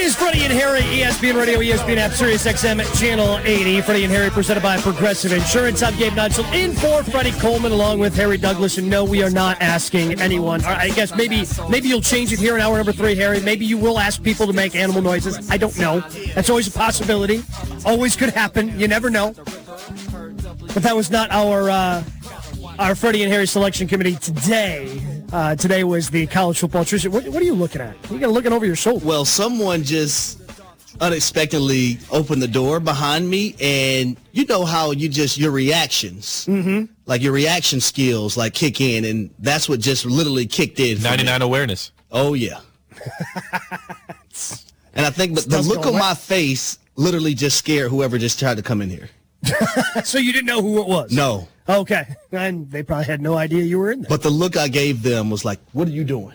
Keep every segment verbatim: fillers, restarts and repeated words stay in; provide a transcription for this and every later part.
is Freddie and Harry, E S P N Radio, E S P N App, Sirius X M, Channel eighty. Freddie and Harry presented by Progressive Insurance. I'm Gabe Nigel in for Freddie Coleman along with Harry Douglas. And no, we are not asking anyone. I guess maybe maybe you'll change it here in hour number three, Harry. Maybe you will ask people to make animal noises. I don't know. That's always a possibility. Always could happen. You never know. But that was not our uh, our Freddie and Harry selection committee today. Uh, today was the college football. Trisha, what, what are you looking at? You got looking over your shoulder. Well, someone just unexpectedly opened the door behind me, and you know how you just, your reactions, mm-hmm. like your reaction skills, like kick in, and that's what just literally kicked in. ninety-nine awareness. Oh, yeah. And I think the, the look on my face literally just scared whoever just tried to come in here. So you didn't know who it was? No. Okay. And they probably had no idea you were in there. But the look I gave them was like, what are you doing?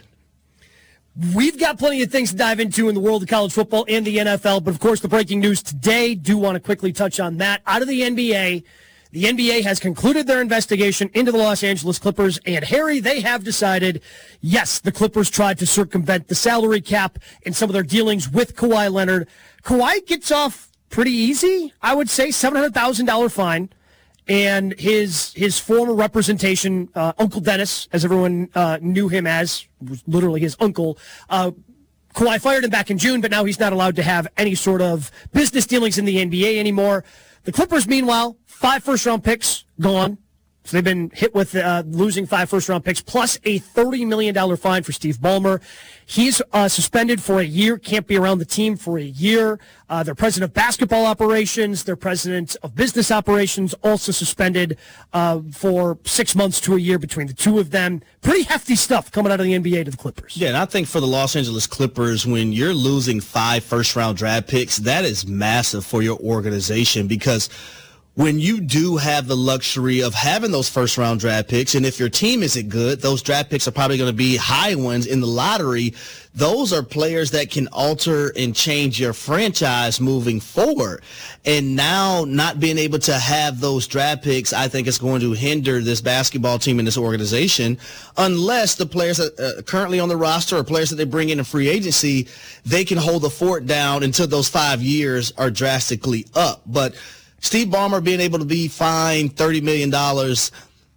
We've got plenty of things to dive into in the world of college football and the N F L. But, of course, the breaking news today, do want to quickly touch on that. Out of the N B A, the N B A has concluded their investigation into the Los Angeles Clippers. And, Harry, they have decided, yes, the Clippers tried to circumvent the salary cap in some of their dealings with Kawhi Leonard. Kawhi gets off pretty easy, I would say, seven hundred thousand dollars fine. And his his former representation, uh, Uncle Dennis, as everyone uh, knew him as, was literally his uncle, uh, Kawhi fired him back in June, but now he's not allowed to have any sort of business dealings in the N B A anymore. The Clippers, meanwhile, five first-round picks gone. So they've been hit with uh, losing five first-round picks, plus a thirty million dollars fine for Steve Ballmer. He's uh, suspended for a year, can't be around the team for a year. Uh, their president of basketball operations, their president of business operations, also suspended uh, for six months to a year between the two of them. Pretty hefty stuff coming out of the N B A to the Clippers. Yeah, and I think for the Los Angeles Clippers, when you're losing five first-round draft picks, that is massive for your organization because when you do have the luxury of having those first-round draft picks, and if your team isn't good, those draft picks are probably going to be high ones in the lottery. Those are players that can alter and change your franchise moving forward. And now not being able to have those draft picks, I think is going to hinder this basketball team and this organization unless the players that are currently on the roster or players that they bring in in free agency, they can hold the fort down until those five years are drastically up. But Steve Ballmer being able to be fined thirty million dollars,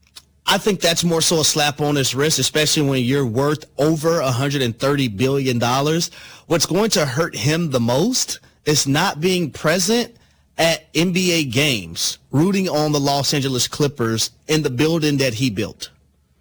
I think that's more so a slap on his wrist, especially when you're worth over one hundred thirty billion dollars. What's going to hurt him the most is not being present at N B A games, rooting on the Los Angeles Clippers in the building that he built.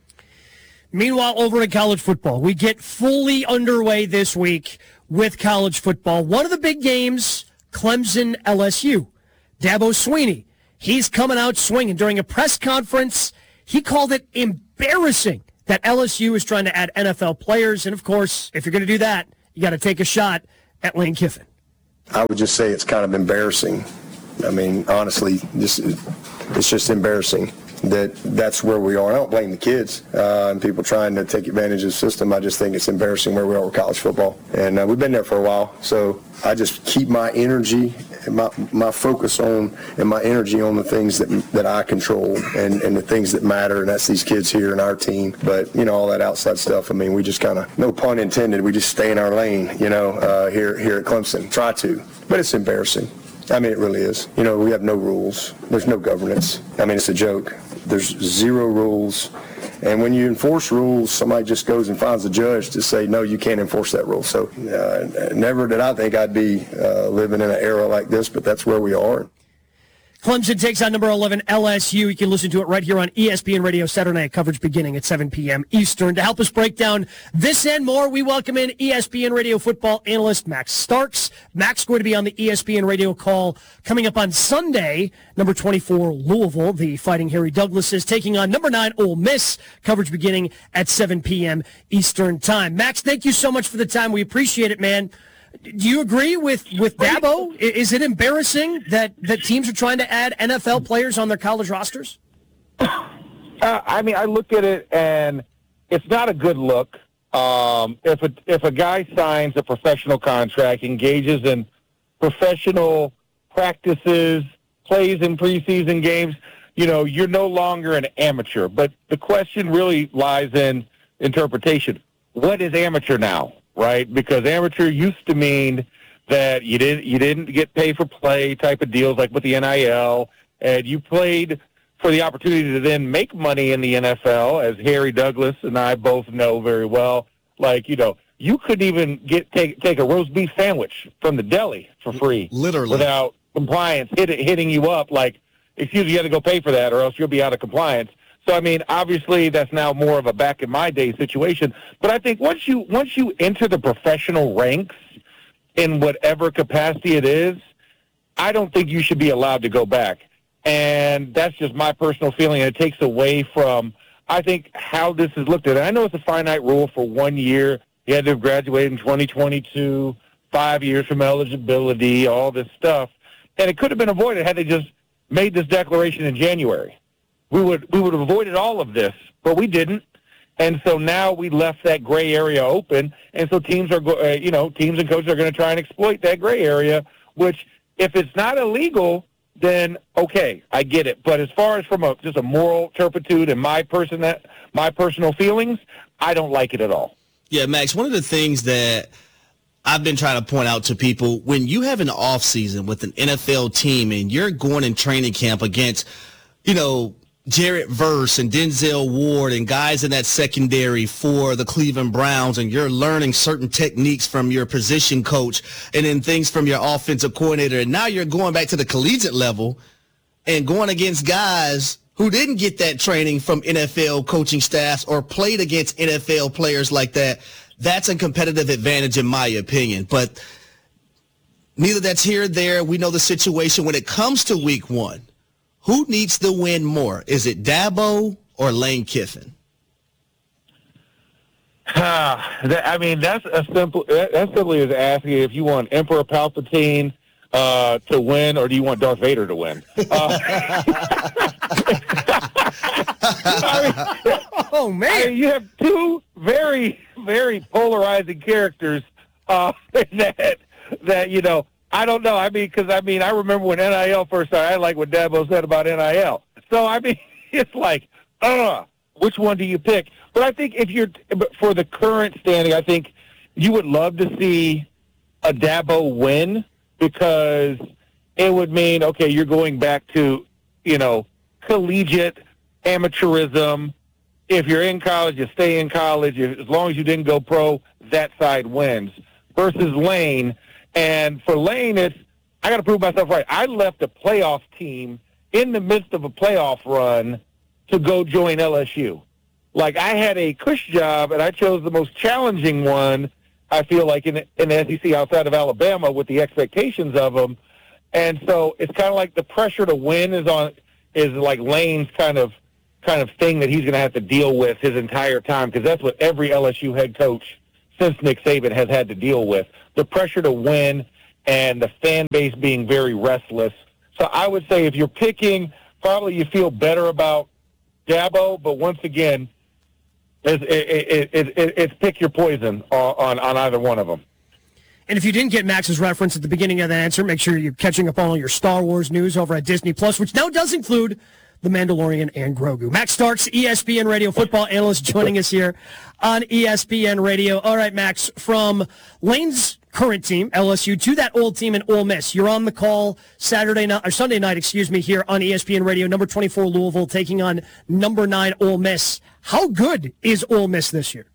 Meanwhile, over in college football, we get fully underway this week with college football. One of the big games, Clemson L S U. Dabo Swinney, he's coming out swinging. During a press conference, he called it embarrassing that L S U is trying to add N F L players. And, of course, if you're going to do that, you got to take a shot at Lane Kiffin. I would just say it's kind of embarrassing. I mean, honestly, just, it's just embarrassing that that's where we are. I don't blame the kids uh, and people trying to take advantage of the system. I just think it's embarrassing where we are with college football. And uh, we've been there for a while, so I just keep my energy and my, my focus on and my energy on the things that that I control and, and the things that matter, and that's these kids here and our team. But, you know, all that outside stuff, I mean, we just kind of, no pun intended, we just stay in our lane, you know, uh, here, here at Clemson. Try to. But it's embarrassing. I mean, it really is. You know, we have no rules. There's no governance. I mean, it's a joke. There's zero rules. And when you enforce rules, somebody just goes and finds a judge to say, no, you can't enforce that rule. So uh, never did I think I'd be uh, living in an era like this, but that's where we are. Clemson takes on number eleven L S U. You can listen to it right here on E S P N Radio Saturday night coverage beginning at seven p.m. Eastern. To help us break down this and more, we welcome in E S P N Radio football analyst Max Starks. Max is going to be on the E S P N Radio call coming up on Sunday. Number twenty-four Louisville, the Fighting Harry Douglas, is taking on number nine Ole Miss. Coverage beginning at seven p.m. Eastern time. Max, thank you so much for the time. We appreciate it, man. Do you agree with, with Dabo? Is it embarrassing that, that teams are trying to add N F L players on their college rosters? Uh, I mean, I look at it, and it's not a good look. Um, if a, if a guy signs a professional contract, engages in professional practices, plays in preseason games, you know, you're no longer an amateur. But the question really lies in interpretation. What is amateur now? Right? Because amateur used to mean that you didn't you didn't get pay for play type of deals like with the N I L, and you played for the opportunity to then make money in the N F L, as Harry Douglas and I both know very well. Like, you know, you couldn't even get take take a roast beef sandwich from the deli for free, literally, without compliance hit, hitting you up like, excuse me, you got to go pay for that or else you'll be out of compliance. So, I mean, obviously that's now more of a back in my day situation. But I think once you once you enter the professional ranks in whatever capacity it is, I don't think you should be allowed to go back. And that's just my personal feeling. And it takes away from, I think, how this is looked at. And I know it's a finite rule for one year. You had to have graduated in twenty twenty-two, five years from eligibility, all this stuff. And it could have been avoided had they just made this declaration in January. We would we would have avoided all of this, but we didn't. And so now we left that gray area open, and so teams are, go, uh, you know, teams and coaches are going to try and exploit that gray area. Which, if it's not illegal, then okay, I get it. But as far as from a just a moral turpitude and my person that my personal feelings, I don't like it at all. Yeah, Max. One of the things that I've been trying to point out to people, when you have an off season with an N F L team and you're going in training camp against, you know, Jarrett Verse and Denzel Ward and guys in that secondary for the Cleveland Browns, and you're learning certain techniques from your position coach and then things from your offensive coordinator, and now you're going back to the collegiate level and going against guys who didn't get that training from N F L coaching staffs or played against N F L players like that. That's a competitive advantage in my opinion. But neither that's here or there. We know the situation when it comes to week one. Who needs to win more? Is it Dabo or Lane Kiffin? Uh, that, I mean, that's a simple. That, that simply is asking if you want Emperor Palpatine uh, to win, or do you want Darth Vader to win? Uh, I mean, oh man, I mean, you have two very, very polarizing characters uh, that that you know. I don't know. I mean, because, I mean, I remember when N I L first started, I like what Dabo said about N I L. So, I mean, it's like, uh, which one do you pick? But I think if you're, for the current standing, I think you would love to see a Dabo win, because it would mean, okay, you're going back to, you know, collegiate amateurism. If you're in college, you stay in college. As long as you didn't go pro, that side wins. Versus Lane. And for Lane, it's, I got to prove myself right. I left a playoff team in the midst of a playoff run to go join L S U. Like, I had a cush job, and I chose the most challenging one, I feel like, in, in the S E C outside of Alabama with the expectations of them. And so it's kind of like the pressure to win is on is like Lane's kind of kind of thing that he's going to have to deal with his entire time, because that's what every L S U head coach since Nick Saban has had to deal with. The pressure to win and the fan base being very restless. So I would say if you're picking, probably you feel better about Dabo, but once again, it's, it, it, it, it's pick your poison on, on either one of them. And if you didn't get Max's reference at the beginning of that answer, make sure you're catching up on all your Star Wars news over at Disney Plus, which now does include The Mandalorian and Grogu. Max Starks, E S P N Radio football analyst, joining us here on E S P N Radio. All right, Max, from Lane's current team, L S U, to that old team in Ole Miss. You're on the call Saturday night, or Sunday night, excuse me, here on E S P N Radio. Number twenty-four Louisville taking on number nine Ole Miss. How good is Ole Miss this year?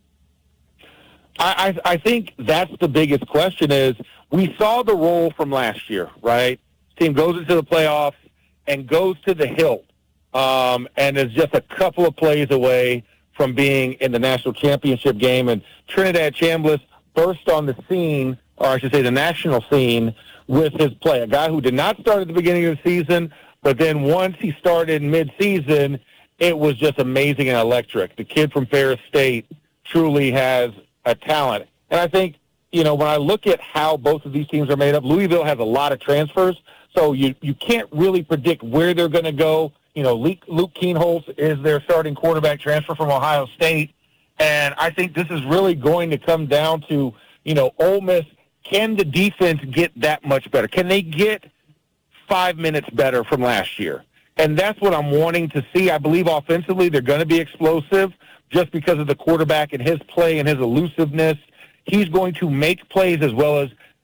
I, I, I think that's the biggest question. Is we saw the role from last year, right? Team goes into the playoffs and goes to the hilt, um, and is just a couple of plays away from being in the national championship game. And Trinidad Chambliss burst on the scene, or I should say the national scene, with his play. A guy who did not start at the beginning of the season, but then once he started mid-season, it was just amazing and electric. The kid from Ferris State truly has a talent. And I think, you know, when I look at how both of these teams are made up, Louisville has a lot of transfers, so you, you can't really predict where they're going to go. You know, Luke, Luke Keenholz is their starting quarterback transfer from Ohio State. And I think this is really going to come down to, you know, Ole Miss, can the defense get that much better? Can they get five minutes better from last year? And that's what I'm wanting to see. I believe offensively they're going to be explosive just because of the quarterback and his play and his elusiveness. He's going to make plays as well as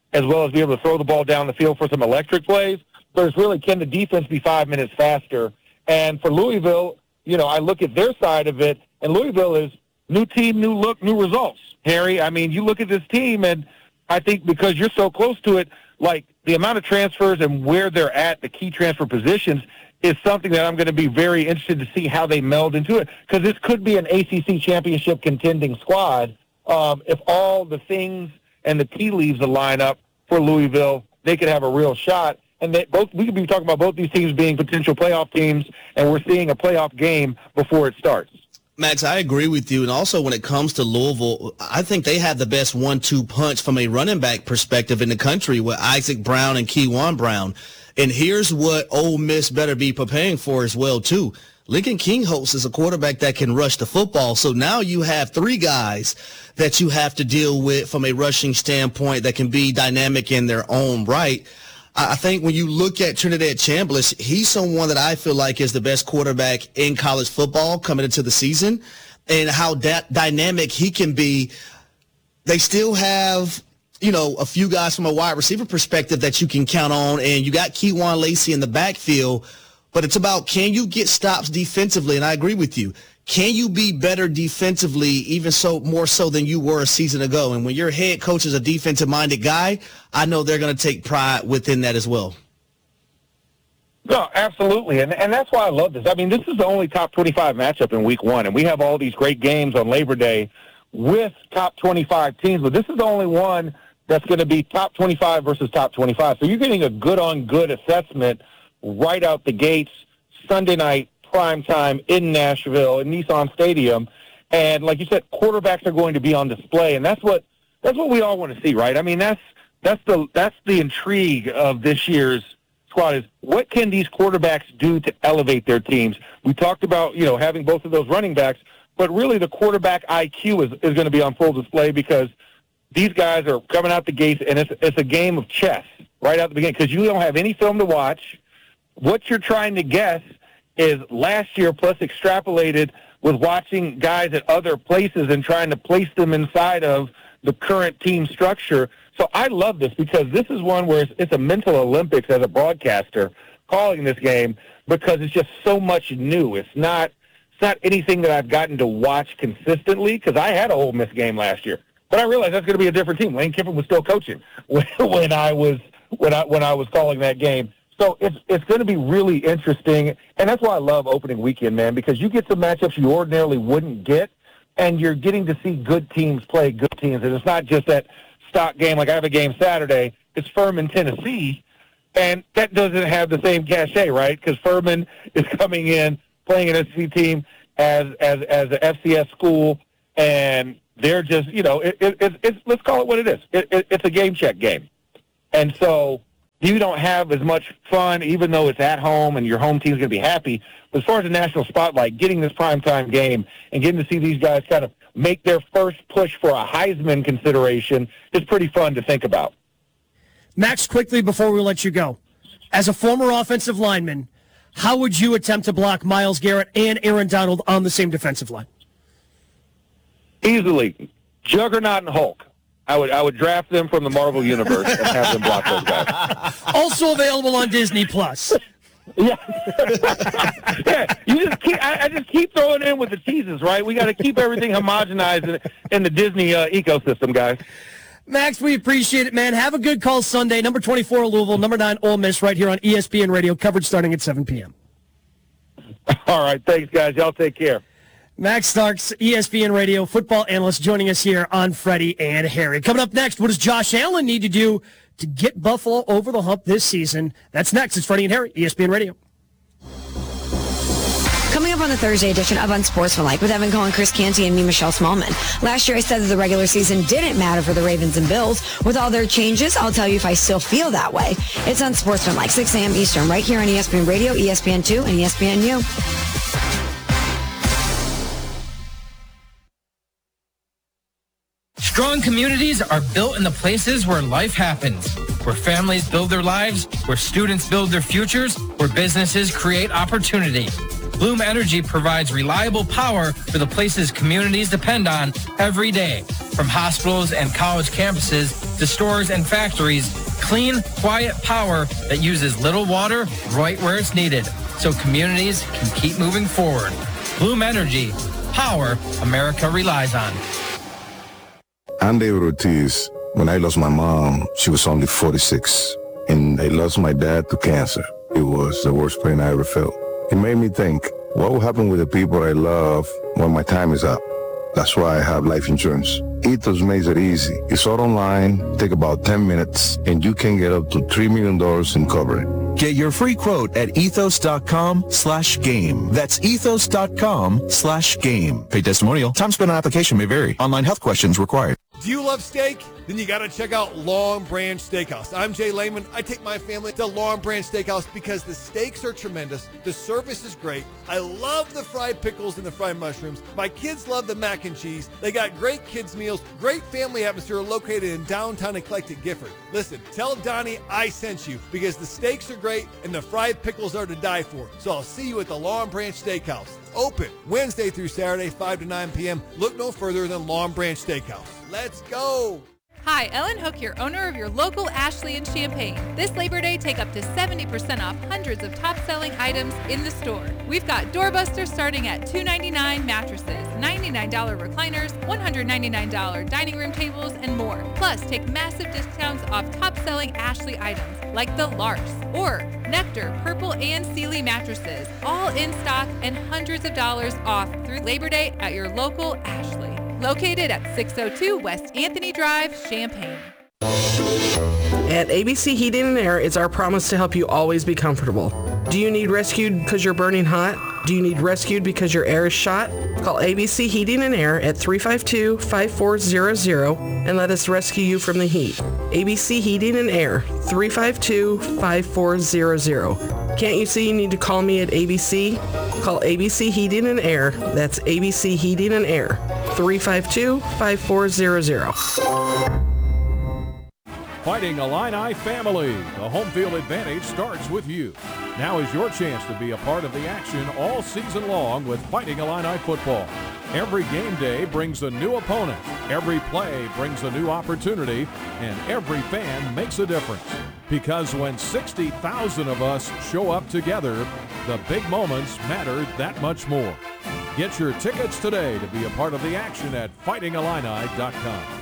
as well as be able to throw the ball down the field for some electric plays. But it's really, can the defense be five minutes faster? And for Louisville, you know, I look at their side of it, and Louisville is new team, new look, new results. Harry, I mean, you look at this team, and I think because you're so close to it, like the amount of transfers and where they're at, the key transfer positions, is something that I'm going to be very interested to see how they meld into it, because this could be an A C C championship contending squad. Um, if all the things and the tea leaves line up for Louisville, they could have a real shot. And they both, we could be talking about both these teams being potential playoff teams, and we're seeing a playoff game before it starts. Max, I agree with you. And also when it comes to Louisville, I think they have the best one two punch from a running back perspective in the country with Isaac Brown and Keywan Brown. And here's what Ole Miss better be preparing for as well, too. Lincoln Kingholz is a quarterback that can rush the football. So now you have three guys that you have to deal with from a rushing standpoint that can be dynamic in their own right. I think when you look at Trinidad Chambliss, he's someone that I feel like is the best quarterback in college football coming into the season, and how that dynamic he can be. They still have, you know, a few guys from a wide receiver perspective that you can count on, and you got Keywan Lacey in the backfield, but it's about, can you get stops defensively? And I agree with you. Can you be better defensively, even so more so than you were a season ago? And when your head coach is a defensive-minded guy, I know they're going to take pride within that as well. No, absolutely, and and that's why I love this. I mean, this is the only top twenty-five matchup in week one, and we have all these great games on Labor Day with top twenty-five teams, but this is the only one that's going to be top twenty-five versus top twenty-five. So you're getting a good-on-good assessment right out the gates Sunday night, prime time in Nashville, in Nissan Stadium. And like you said, quarterbacks are going to be on display, and that's what that's what we all want to see, right? I mean, that's that's the that's the intrigue of this year's squad, is what can these quarterbacks do to elevate their teams? We talked about, you know, having both of those running backs, but really the quarterback I Q is, is going to be on full display, because these guys are coming out the gates, and it's it's a game of chess right out the beginning, because you don't have any film to watch. What you're trying to guess is last year plus extrapolated with watching guys at other places and trying to place them inside of the current team structure. So I love this, because this is one where it's, it's a mental Olympics as a broadcaster calling this game, because it's just so much new. It's not it's not anything that I've gotten to watch consistently, because I had a Ole Miss game last year, but I realized that's going to be a different team. Lane Kiffin was still coaching when, when I was when I when I was calling that game. So it's it's going to be really interesting, and that's why I love opening weekend, man, because you get some matchups you ordinarily wouldn't get, and you're getting to see good teams play good teams. And it's not just that stock game, like I have a game Saturday, it's Furman, Tennessee, and that doesn't have the same cachet, right? Because Furman is coming in, playing an S E C team as as as an F C S school, and they're just, you know, it, it, it's, it's, let's call it what it is. It, it, it's a game check game. And so you don't have as much fun, even though it's at home and your home team's going to be happy. But as far as the national spotlight, getting this primetime game and getting to see these guys kind of make their first push for a Heisman consideration is pretty fun to think about. Max, quickly before we let you go, as a former offensive lineman, how would you attempt to block Myles Garrett and Aaron Donald on the same defensive line? Easily. Juggernaut and Hulk. I would I would draft them from the Marvel Universe and have them block those guys. Also available on Disney Plus. Yeah. yeah. You just keep, I, I just keep throwing in with the teases, right? We got to keep everything homogenized in, in the Disney uh, ecosystem, guys. Max, we appreciate it, man. Have a good call Sunday. Number twenty-four, Louisville. Number nine, Ole Miss, right here on E S P N Radio. Coverage starting at seven p.m. All right. Thanks, guys. Y'all take care. Max Starks, E S P N Radio football analyst, joining us here on Freddie and Harry. Coming up next, what does Josh Allen need to do to get Buffalo over the hump this season? That's next. It's Freddie and Harry, E S P N Radio. Coming up on the Thursday edition of Unsportsmanlike with Evan Cohen, Chris Canty, and me, Michelle Smallman. Last year I said that the regular season didn't matter for the Ravens and Bills. With all their changes, I'll tell you if I still feel that way. It's Unsportsmanlike, six a.m. Eastern, right here on E S P N Radio, E S P N two, and E S P N U. Strong communities are built in the places where life happens, where families build their lives, where students build their futures, where businesses create opportunity. Bloom Energy provides reliable power for the places communities depend on every day. From hospitals and college campuses to stores and factories, clean, quiet power that uses little water right where it's needed so communities can keep moving forward. Bloom Energy, power America relies on. I'm David Ortiz. When I lost my mom, she was only forty-six. And I lost my dad to cancer. It was the worst pain I ever felt. It made me think, what will happen with the people I love when my time is up? That's why I have life insurance. Ethos makes it easy. It's all online, take about ten minutes, and you can get up to three million dollars in coverage. Get your free quote at ethos.com slash game. That's ethos.com slash game. Pay testimonial. Time spent on application may vary. Online health questions required. Do you love steak? Then you got to check out Long Branch Steakhouse. I'm Jay Lehman. I take my family to Long Branch Steakhouse because the steaks are tremendous. The service is great. I love the fried pickles and the fried mushrooms. My kids love the mac and cheese. They got great kids meals, great family atmosphere located in downtown eclectic Gifford. Listen, tell Donnie I sent you because the steaks are great and the fried pickles are to die for. So I'll see you at the Long Branch Steakhouse. Open Wednesday through Saturday, five to nine p.m. Look no further than Long Branch Steakhouse. Let's go! Hi, Ellen Hook here, owner of your local Ashley in Champaign. This Labor Day, take up to seventy percent off hundreds of top-selling items in the store. We've got doorbusters starting at two ninety-nine, mattresses, ninety-nine dollars recliners, one hundred ninety-nine dollars dining room tables, and more. Plus, take massive discounts off top-selling Ashley items like the Lars or Nectar, Purple, and Sealy mattresses, all in stock and hundreds of dollars off through Labor Day at your local Ashley. Located at six oh two West Anthony Drive, Champaign. At A B C Heating and Air, it's our promise to help you always be comfortable. Do you need rescued because you're burning hot? Do you need rescued because your air is shot? Call A B C Heating and Air at three five two, five four zero zero and let us rescue you from the heat. A B C Heating and Air, three five two, five four zero zero. Can't you see you need to call me at A B C? Call A B C Heating and Air. That's A B C Heating and Air, three five two, five four zero zero. Fighting Illini family, the home field advantage starts with you. Now is your chance to be a part of the action all season long with Fighting Illini football. Every game day brings a new opponent, every play brings a new opportunity, and every fan makes a difference. Because when sixty thousand of us show up together, the big moments matter that much more. Get your tickets today to be a part of the action at fighting illini dot com.